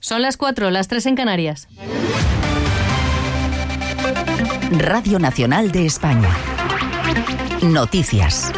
Son las 4, las 3 en Canarias. Radio Nacional de España. Noticias.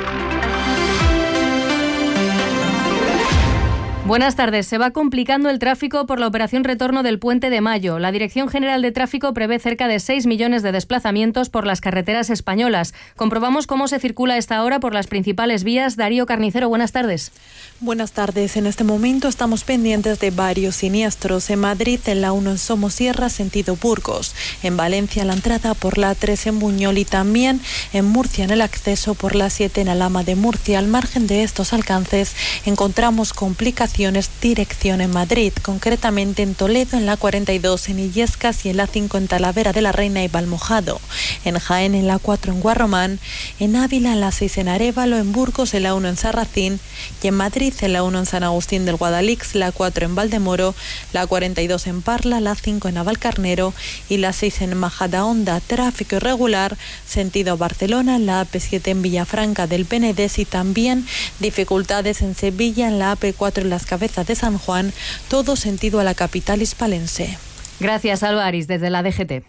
Buenas tardes. Se va complicando el tráfico por la operación retorno del Puente de Mayo. La Dirección General de Tráfico prevé cerca de 6 millones de desplazamientos por las carreteras españolas. Comprobamos cómo se circula a esta hora por las principales vías. Darío Carnicero, buenas tardes. Buenas tardes. En este momento estamos pendientes de varios siniestros. En Madrid, en la 1 en Somosierra, sentido Burgos. En Valencia, la entrada por la 3 en Buñol y también en Murcia, en el acceso por la 7 en Alhama de Murcia. Al margen de estos alcances, encontramos complicaciones dirección en Madrid, concretamente en Toledo, en la 42 en Illescas y en la 5 en Talavera de la Reina y Valmojado. En Jaén, en la 4 en Guarromán. En Ávila, en la 6 en Arévalo. En Burgos, en la 1 en Sarracín. Y en Madrid, en la 1 en San Agustín del Guadalix, la 4 en Valdemoro, la 42 en Parla, la 5 en Navalcarnero y la 6 en Majadahonda. Tráfico irregular, sentido Barcelona, en la AP7 en Villafranca del Penedés y también dificultades en Sevilla, en la AP4 en las Cabezas de San Juan, todo sentido a la capital hispalense. Gracias, Álvarez, desde la DGT.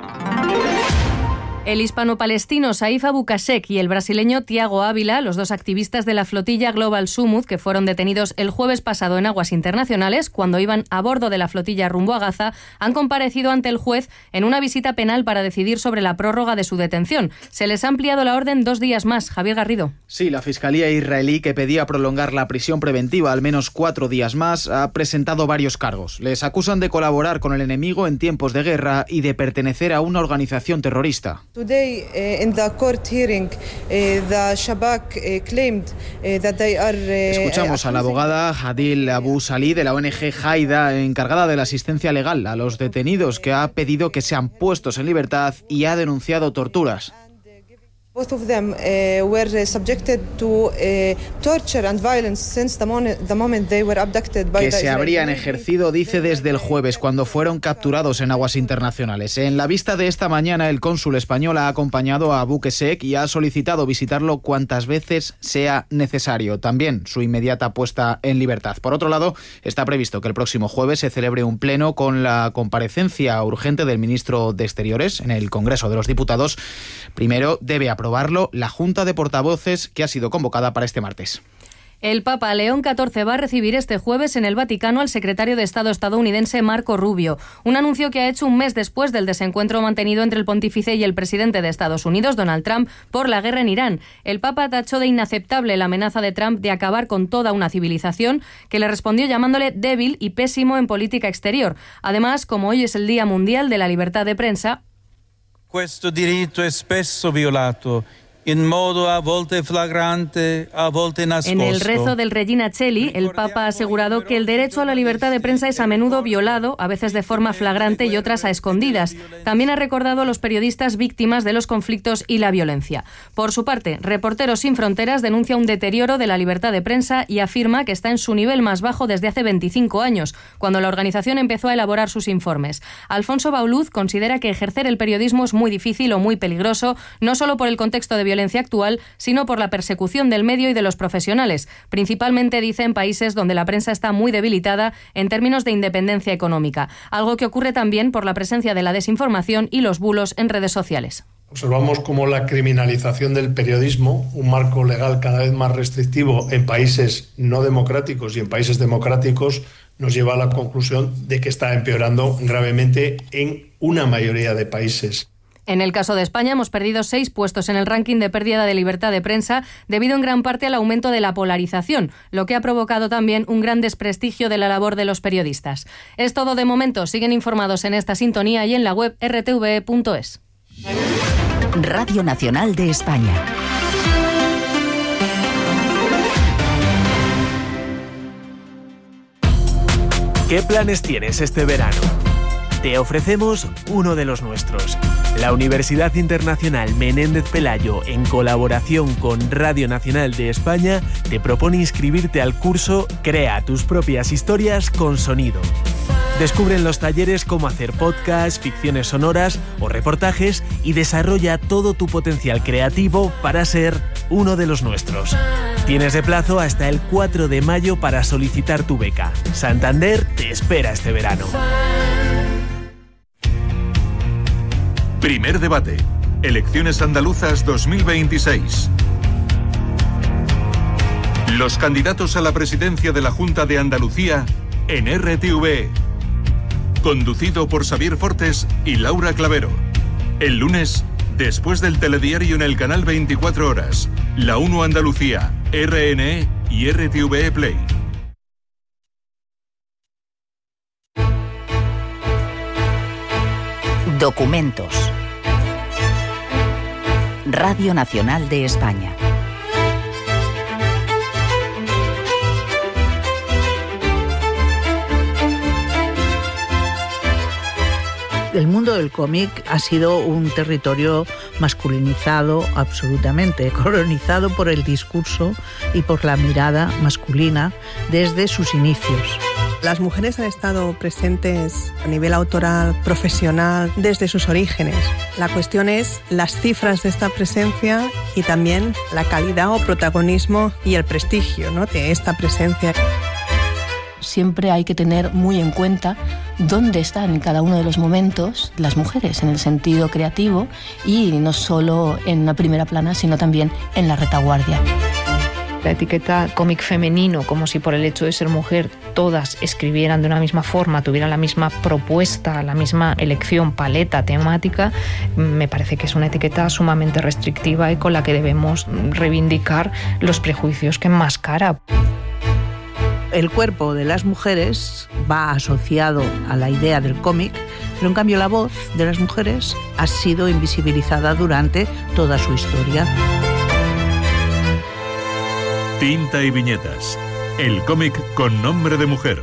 El hispano-palestino Saif Abu Qasek y el brasileño Tiago Ávila, los dos activistas de la flotilla Global Sumud, que fueron detenidos el jueves pasado en aguas internacionales cuando iban a bordo de la flotilla rumbo a Gaza, han comparecido ante el juez en una visita penal para decidir sobre la prórroga de su detención. Se les ha ampliado la orden 2 días más. Javier Garrido. Sí, la Fiscalía israelí, que pedía prolongar la prisión preventiva al menos 4 días más, ha presentado varios cargos. Les acusan de colaborar con el enemigo en tiempos de guerra y de pertenecer a una organización terrorista. Today, in the court hearing, the Shabak claimed that they are. Escuchamos a la abogada Hadil Abu Salih de la ONG Haida, encargada de la asistencia legal a los detenidos, que ha pedido que sean puestos en libertad y ha denunciado torturas. Both of them were subjected to torture and violence since the moment they were abducted by que the se habrían Israeli. ejercido, dice, desde el jueves, cuando fueron capturados en aguas internacionales. En la vista de esta mañana, el cónsul español ha acompañado a Abu Qasek y ha solicitado visitarlo cuantas veces sea necesario. También su inmediata puesta en libertad. Por otro lado, está previsto que el próximo jueves se celebre un pleno con la comparecencia urgente del ministro de Exteriores en el Congreso de los Diputados. Primero debe aprobarlo la Junta de Portavoces, que ha sido convocada para este martes. El Papa León XIV va a recibir este jueves en el Vaticano al secretario de Estado estadounidense Marco Rubio, un anuncio que ha hecho un mes después del desencuentro mantenido entre el pontífice y el presidente de Estados Unidos, Donald Trump, por la guerra en Irán. El Papa tachó de inaceptable la amenaza de Trump de acabar con toda una civilización, que le respondió llamándole débil y pésimo en política exterior. Además, como hoy es el Día Mundial de la Libertad de Prensa, questo diritto è spesso violato in modo a volte flagrante, a volte nascosto. En el rezo del Regina Coeli, el Papa ha asegurado que el derecho a la libertad de prensa es a menudo violado, a veces de forma flagrante y otras a escondidas. También ha recordado a los periodistas víctimas de los conflictos y la violencia. Por su parte, Reporteros Sin Fronteras denuncia un deterioro de la libertad de prensa y afirma que está en su nivel más bajo desde hace 25 años, cuando la organización empezó a elaborar sus informes. Alfonso Bauluz considera que ejercer el periodismo es muy difícil o muy peligroso, no solo por el contexto de violencia actual, sino por la persecución del medio y de los profesionales, principalmente, dice, en países donde la prensa está muy debilitada en términos de independencia económica, algo que ocurre también por la presencia de la desinformación y los bulos en redes sociales. Observamos cómo la criminalización del periodismo, un marco legal cada vez más restrictivo en países no democráticos y en países democráticos, nos lleva a la conclusión de que está empeorando gravemente en una mayoría de países. En el caso de España hemos perdido 6 puestos en el ranking de pérdida de libertad de prensa debido en gran parte al aumento de la polarización, lo que ha provocado también un gran desprestigio de la labor de los periodistas. Es todo de momento. Siguen informados en esta sintonía y en la web rtve.es. Radio Nacional de España. ¿Qué planes tienes este verano? Te ofrecemos uno de los nuestros. La Universidad Internacional Menéndez Pelayo, en colaboración con Radio Nacional de España, te propone inscribirte al curso Crea tus propias historias con sonido. Descubre en los talleres cómo hacer podcasts, ficciones sonoras o reportajes y desarrolla todo tu potencial creativo para ser uno de los nuestros. Tienes de plazo hasta el 4 de mayo para solicitar tu beca. Santander te espera este verano. Primer debate. Elecciones andaluzas 2026. Los candidatos a la presidencia de la Junta de Andalucía en RTV. Conducido por Xavier Fortes y Laura Clavero. El lunes, después del telediario en el canal 24 horas, La 1 Andalucía, RNE y RTV Play. Documentos. Radio Nacional de España. El mundo del cómic ha sido un territorio masculinizado absolutamente, colonizado por el discurso y por la mirada masculina desde sus inicios. Las mujeres han estado presentes a nivel autoral, profesional, desde sus orígenes. La cuestión es las cifras de esta presencia y también la calidad o protagonismo y el prestigio, ¿no?, de esta presencia. Siempre hay que tener muy en cuenta dónde están en cada uno de los momentos las mujeres, en el sentido creativo y no solo en la primera plana, sino también en la retaguardia. La etiqueta cómic femenino, como si por el hecho de ser mujer todas escribieran de una misma forma, tuvieran la misma propuesta, la misma elección, paleta temática, me parece que es una etiqueta sumamente restrictiva y con la que debemos reivindicar los prejuicios que enmascara. El cuerpo de las mujeres va asociado a la idea del cómic, pero en cambio la voz de las mujeres ha sido invisibilizada durante toda su historia. Tinta y viñetas. El cómic con nombre de mujer.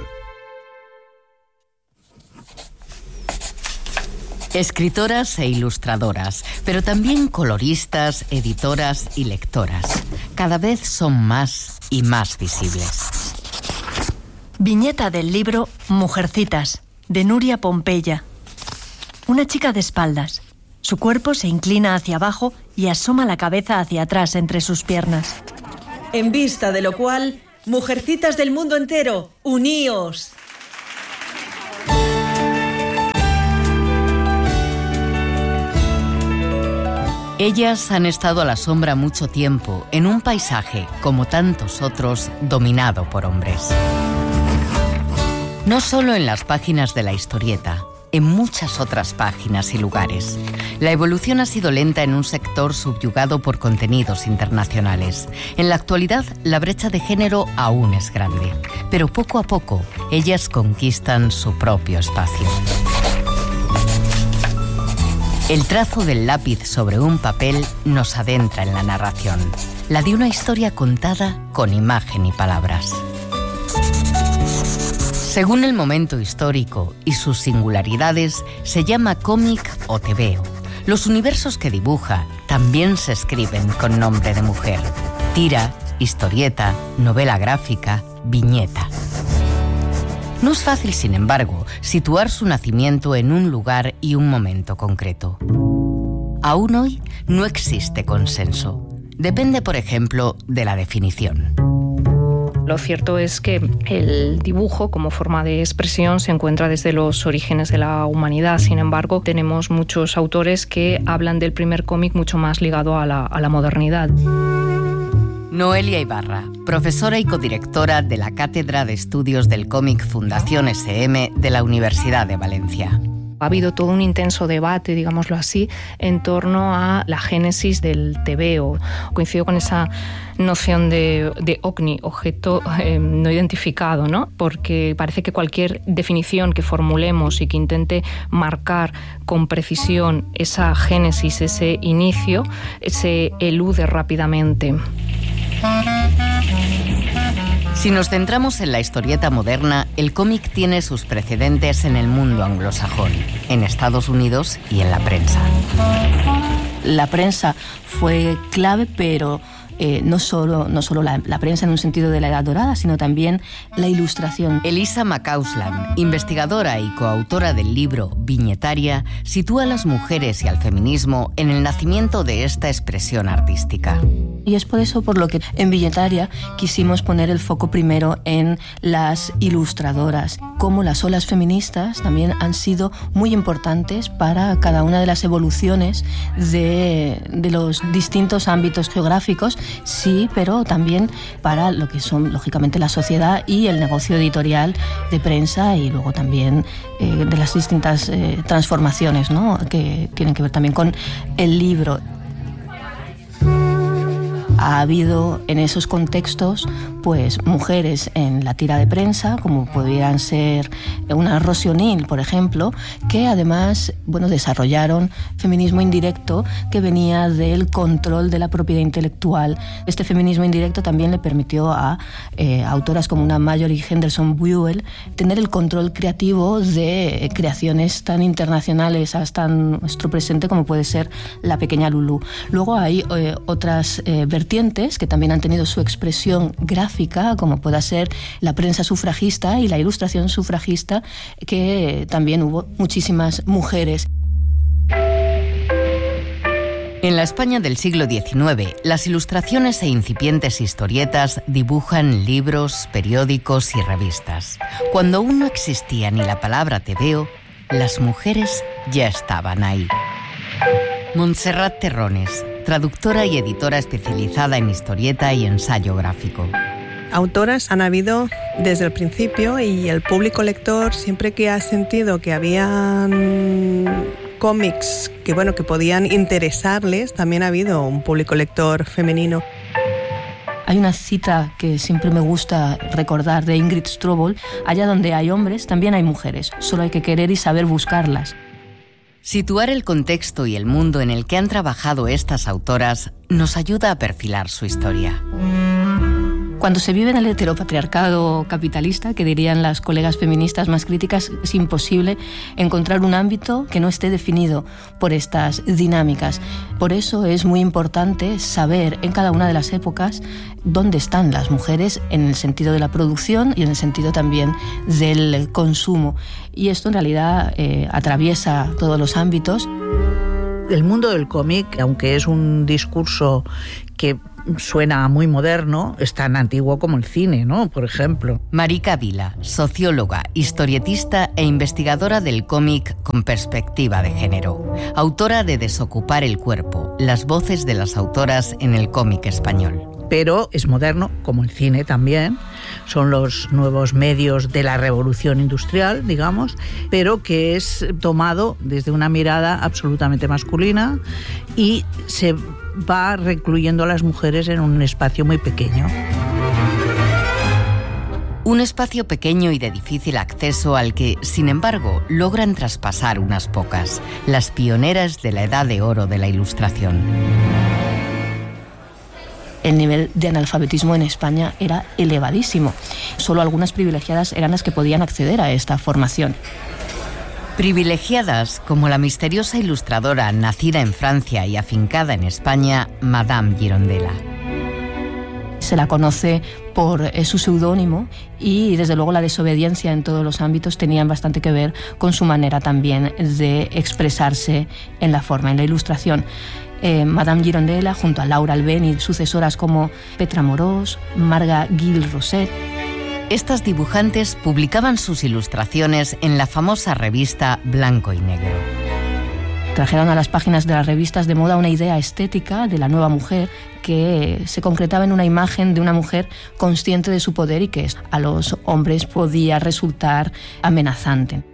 Escritoras e ilustradoras, pero también coloristas, editoras y lectoras. Cada vez son más y más visibles. Viñeta del libro Mujercitas, de Nuria Pompeya. Una chica de espaldas. Su cuerpo se inclina hacia abajo y asoma la cabeza hacia atrás entre sus piernas. En vista de lo cual, mujercitas del mundo entero, uníos. Ellas han estado a la sombra mucho tiempo, en un paisaje, como tantos otros, dominado por hombres. No solo en las páginas de la historieta, en muchas otras páginas y lugares. La evolución ha sido lenta en un sector subyugado por contenidos internacionales. En la actualidad, la brecha de género aún es grande, pero poco a poco, ellas conquistan su propio espacio. El trazo del lápiz sobre un papel nos adentra en la narración, la de una historia contada con imagen y palabras. Según el momento histórico y sus singularidades, se llama cómic o tebeo. Los universos que dibuja también se escriben con nombre de mujer. Tira, historieta, novela gráfica, viñeta. No es fácil, sin embargo, situar su nacimiento en un lugar y un momento concreto. Aún hoy no existe consenso. Depende, por ejemplo, de la definición. Lo cierto es que el dibujo como forma de expresión se encuentra desde los orígenes de la humanidad. Sin embargo, tenemos muchos autores que hablan del primer cómic mucho más ligado a la modernidad. Noelia Ibarra, profesora y codirectora de la Cátedra de Estudios del Cómic Fundación SM de la Universidad de Valencia. Ha habido todo un intenso debate, digámoslo así, en torno a la génesis del tebeo. Coincido con esa noción de OVNI, objeto no identificado, ¿no? Porque parece que cualquier definición que formulemos y que intente marcar con precisión esa génesis, ese inicio, se elude rápidamente. Si nos centramos en la historieta moderna, el cómic tiene sus precedentes en el mundo anglosajón, en Estados Unidos y en la prensa. La prensa fue clave, pero no solo la prensa en un sentido de la Edad Dorada, sino también la ilustración. Elisa McCausland, investigadora y coautora del libro Viñetaria, sitúa a las mujeres y al feminismo en el nacimiento de esta expresión artística. Y es por eso por lo que en Viñetaria quisimos poner el foco primero en las ilustradoras, como las olas feministas también han sido muy importantes para cada una de las evoluciones de los distintos ámbitos geográficos, sí, pero también para lo que son, lógicamente, la sociedad y el negocio editorial de prensa, y luego también de las distintas transformaciones, ¿no?, que tienen que ver también con el libro. Ha habido en esos contextos pues mujeres en la tira de prensa, como pudieran ser una Rosy O'Neill, por ejemplo, que además desarrollaron feminismo indirecto que venía del control de la propiedad intelectual. Este feminismo indirecto también le permitió a autoras como una Marjorie Henderson Buell tener el control creativo de creaciones tan internacionales hasta nuestro presente como puede ser La pequeña Lulú. Luego hay otras vertientes que también han tenido su expresión gráfica, como pueda ser la prensa sufragista y la ilustración sufragista, que también hubo muchísimas mujeres. En la España del siglo XIX, las ilustraciones e incipientes historietas dibujan libros, periódicos y revistas. Cuando aún no existía ni la palabra tebeo, las mujeres ya estaban ahí. Montserrat Terrones, traductora y editora especializada en historieta y ensayo gráfico. Autoras han habido desde el principio, y el público lector, siempre que ha sentido que habían cómics que podían interesarles, también ha habido un público lector femenino. Hay una cita que siempre me gusta recordar de Ingrid Strobel: allá donde hay hombres, también hay mujeres, solo hay que querer y saber buscarlas. Situar el contexto y el mundo en el que han trabajado estas autoras nos ayuda a perfilar su historia. Cuando se vive en el heteropatriarcado capitalista, que dirían las colegas feministas más críticas, es imposible encontrar un ámbito que no esté definido por estas dinámicas. Por eso es muy importante saber en cada una de las épocas dónde están las mujeres en el sentido de la producción y en el sentido también del consumo. Y esto en realidad atraviesa todos los ámbitos. El mundo del cómic, aunque es un discurso que suena muy moderno, es tan antiguo como el cine, ¿no?, por ejemplo. Marika Vila, socióloga, historietista e investigadora del cómic con perspectiva de género. Autora de Desocupar el cuerpo, las voces de las autoras en el cómic español. Pero es moderno, como el cine también. Son los nuevos medios de la revolución industrial, digamos, pero que es tomado desde una mirada absolutamente masculina y se va recluyendo a las mujeres en un espacio muy pequeño. Un espacio pequeño y de difícil acceso al que, sin embargo, logran traspasar unas pocas, las pioneras de la edad de oro de la Ilustración. El nivel de analfabetismo en España era elevadísimo. Solo algunas privilegiadas eran las que podían acceder a esta formación. Privilegiadas como la misteriosa ilustradora nacida en Francia y afincada en España, Madame Girondella. Se la conoce por su seudónimo y, desde luego, la desobediencia en todos los ámbitos tenían bastante que ver con su manera también de expresarse en la forma, en la ilustración. Madame Girondella, junto a Laura Albén y sucesoras como Petra Morós, Marga Gil Roset. Estas dibujantes publicaban sus ilustraciones en la famosa revista Blanco y Negro. Trajeron a las páginas de las revistas de moda una idea estética de la nueva mujer que se concretaba en una imagen de una mujer consciente de su poder y que a los hombres podía resultar amenazante.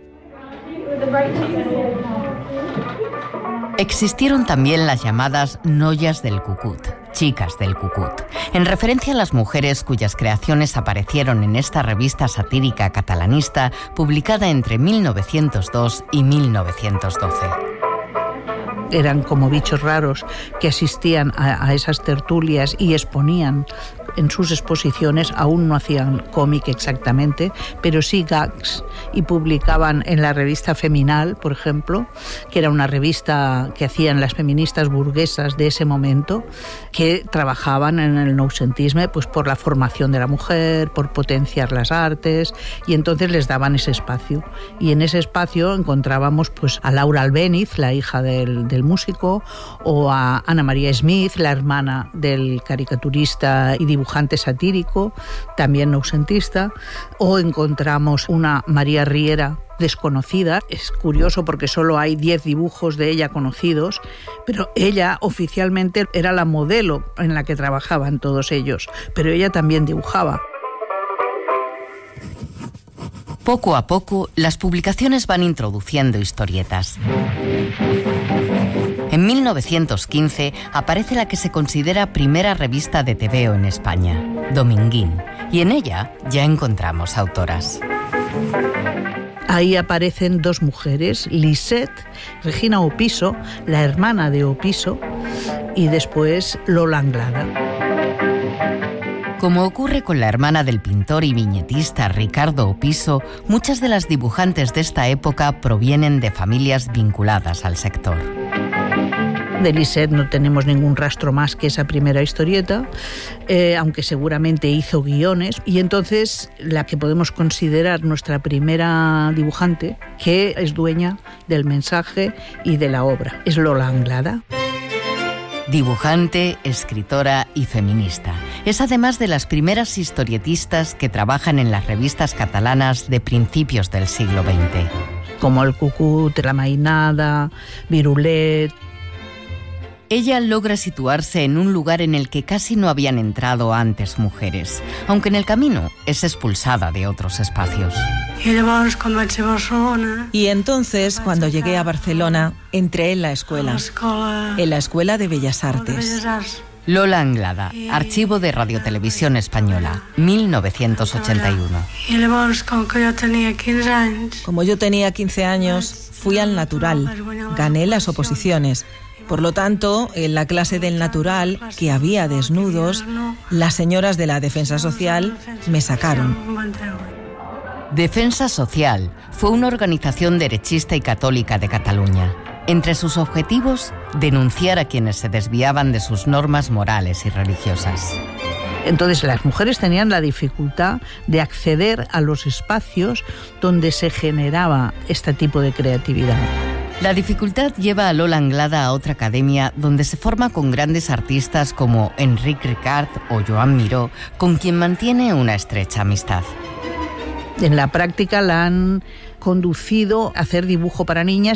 Existieron también las llamadas noias del cucut, chicas del cucut, en referencia a las mujeres cuyas creaciones aparecieron en esta revista satírica catalanista publicada entre 1902 y 1912. Eran como bichos raros que asistían a esas tertulias y exponían en sus exposiciones aún no hacían cómic exactamente, pero sí gags, y publicaban en la revista Feminal, por ejemplo, que era una revista que hacían las feministas burguesas de ese momento, que trabajaban en el noucentisme pues por la formación de la mujer, por potenciar las artes, y entonces les daban ese espacio. Y en ese espacio encontrábamos pues a Laura Albéniz, la hija del músico, o a Ana María Smith, la hermana del caricaturista y dibujante satírico, también noucentista, o encontramos una María Riera desconocida. Es curioso porque solo hay 10 dibujos de ella conocidos, pero ella oficialmente era la modelo en la que trabajaban todos ellos, pero ella también dibujaba. Poco a poco, las publicaciones van introduciendo historietas. En 1915 aparece la que se considera primera revista de tebeo en España, Dominguín, y en ella ya encontramos autoras. Ahí aparecen dos mujeres, Lisette, Regina Opiso, la hermana de Opiso, y después Lola Anglada. Como ocurre con la hermana del pintor y viñetista Ricardo Opiso, muchas de las dibujantes de esta época provienen de familias vinculadas al sector. De Lisette no tenemos ningún rastro más que esa primera historieta, aunque seguramente hizo guiones, y entonces la que podemos considerar nuestra primera dibujante, que es dueña del mensaje y de la obra, es Lola Anglada. Dibujante, escritora y feminista. Es además de las primeras historietistas que trabajan en las revistas catalanas de principios del siglo XX. Como El Cucut, La Mainada, Virulet. Ella logra situarse en un lugar en el que casi no habían entrado antes mujeres, aunque en el camino es expulsada de otros espacios. Y entonces, cuando llegué a Barcelona, entré en la escuela de Bellas Artes. Lola Anglada, Archivo de Radiotelevisión Española, 1981. Como yo tenía 15 años, fui al Natural, gané las oposiciones. Por lo tanto, en la clase del Natural, que había desnudos, las señoras de la Defensa Social me sacaron. Defensa Social fue una organización derechista y católica de Cataluña. Entre sus objetivos, denunciar a quienes se desviaban de sus normas morales y religiosas. Entonces las mujeres tenían la dificultad de acceder a los espacios donde se generaba este tipo de creatividad. La dificultad lleva a Lola Anglada a otra academia donde se forma con grandes artistas como Enric Ricard o Joan Miró, con quien mantiene una estrecha amistad. En la práctica la han conducido a hacer dibujo para niñas